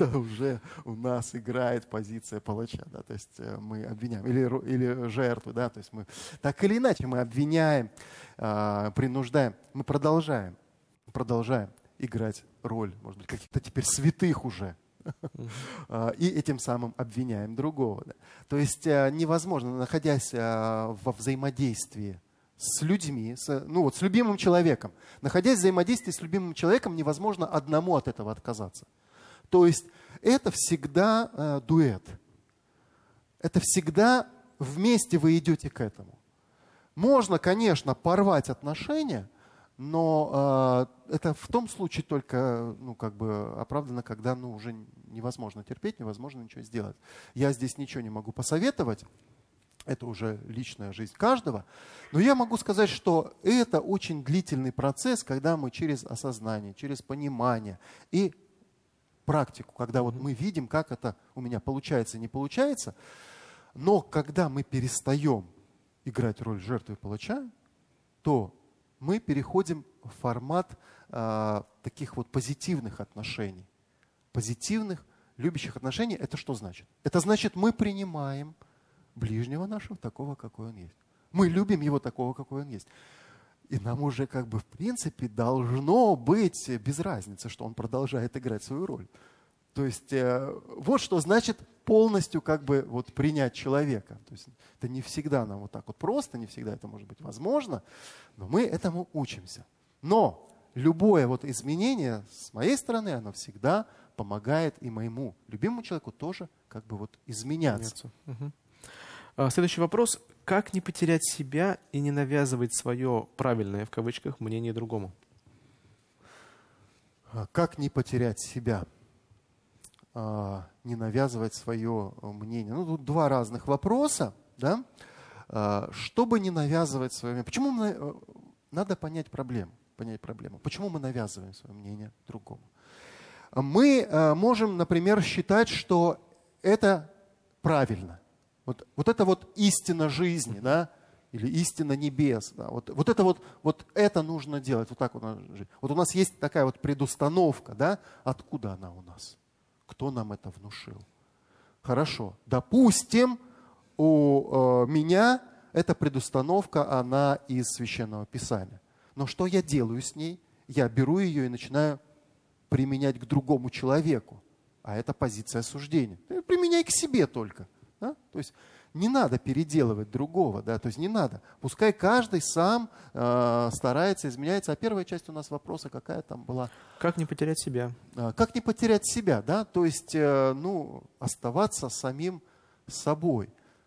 это уже у нас играет позиция палача, да, то есть мы обвиняем, или жертвы, да, то есть мы так или иначе мы обвиняем, принуждаем, мы продолжаем играть роль, может быть, каких-то теперь святых уже. И этим самым обвиняем другого. Да. То есть невозможно, находясь во взаимодействии с людьми, с любимым человеком, находясь в взаимодействии с любимым человеком, невозможно одному от этого отказаться. То есть это всегда дуэт. Это всегда вместе вы идете к этому. Можно, конечно, порвать отношения, но это в том случае только оправдано, когда уже невозможно терпеть, невозможно ничего сделать. Я здесь ничего не могу посоветовать, это уже личная жизнь каждого, но я могу сказать, что это очень длительный процесс, когда мы через осознание, через понимание и практику, когда вот мы видим, как это у меня получается и не получается, но когда мы перестаем играть роль жертвы и палача, то мы переходим в формат таких вот позитивных отношений. Позитивных, любящих отношений. Это что значит? Это значит, мы принимаем ближнего нашего такого, какой он есть. Мы любим его такого, какой он есть. И нам уже в принципе должно быть без разницы, что он продолжает играть свою роль. То есть вот что значит полностью принять человека. То есть это не всегда нам вот так вот просто, не всегда это может быть возможно, но мы этому учимся. Но любое изменение с моей стороны, оно всегда помогает и моему любимому человеку тоже изменяться. Следующий вопрос. Как не потерять себя и не навязывать свое «правильное» в кавычках мнение другому? Как не потерять себя? Не навязывать свое мнение. Тут два разных вопроса. Да? Чтобы не навязывать свое мнение. Почему надо понять проблему? Почему мы навязываем свое мнение другому? Мы можем, например, считать, что это правильно. Вот это истина жизни, да? Или истина небес. Да? Это нужно делать. Вот так вот нужно жить. Вот у нас есть такая предустановка. Да? Откуда она у нас? Кто нам это внушил? Хорошо. Допустим, у меня эта предустановка, она из Священного Писания. Но что я делаю с ней? Я беру ее и начинаю применять к другому человеку. А это позиция осуждения. Применяй к себе только. Да? То есть не надо переделывать другого. Да? То есть не надо. Пускай каждый сам старается, изменяется. А первая часть у нас вопроса какая там была? Как не потерять себя? Как не потерять себя? Да? То есть оставаться самим собой.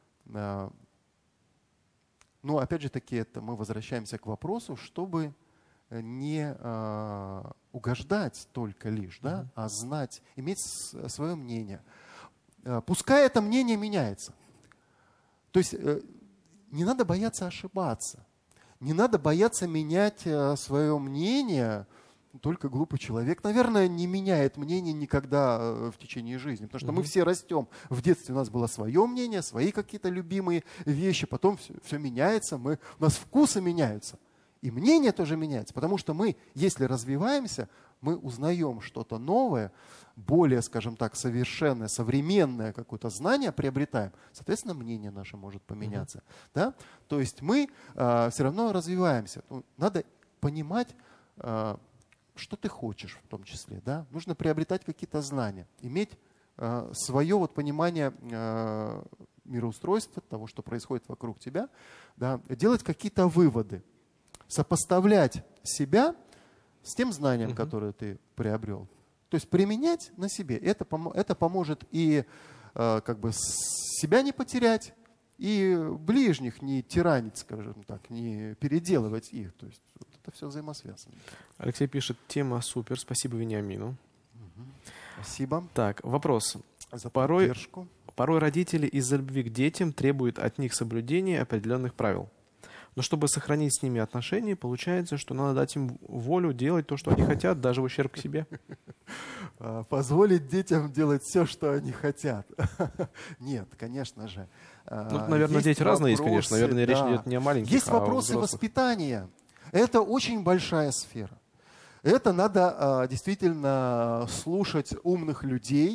Опять же таки, это мы возвращаемся к вопросу, чтобы не угождать только лишь, да, а знать, иметь свое мнение. Пускай это мнение меняется. То есть не надо бояться ошибаться. Не надо бояться менять свое мнение. Только глупый человек, наверное, не меняет мнение никогда в течение жизни. Потому что мы все растем. В детстве у нас было свое мнение, свои какие-то любимые вещи. Потом все меняется, у нас вкусы меняются. И мнение тоже меняется. Потому что мы, если развиваемся, мы узнаем что-то новое, более, скажем так, совершенное, современное какое-то знание приобретаем. Соответственно, мнение наше может поменяться. Да? То есть мы все равно развиваемся. Надо понимать, что ты хочешь в том числе. Да? Нужно приобретать какие-то знания, иметь свое понимание мироустройства, того, что происходит вокруг тебя, да? Делать какие-то выводы, сопоставлять себя с тем знанием, которое ты приобрел. То есть применять на себе. Это поможет и себя не потерять, и ближних не тиранить, скажем так, не переделывать их. То есть это все взаимосвязано. Алексей пишет, тема супер, спасибо Вениамину. Спасибо. Так, вопрос. За поддержку. Порой родители из-за любви к детям требуют от них соблюдения определенных правил. Но чтобы сохранить с ними отношения, получается, что надо дать им волю делать то, что они хотят, даже в ущерб к себе. Позволить детям делать все, что они хотят. Нет, конечно же. Наверное, дети разные есть, конечно. Наверное, речь идет не о маленьких, есть а о вопросы взрослых. воспитания. Это очень большая сфера. Это надо действительно слушать умных людей,